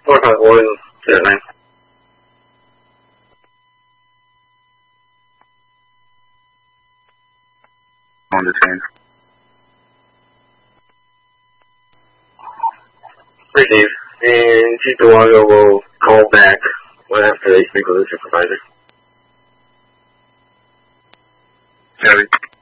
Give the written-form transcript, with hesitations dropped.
4.1, 9. On the 10. Receive. And Chief Duago will call back after they speak with the supervisor. Heavy.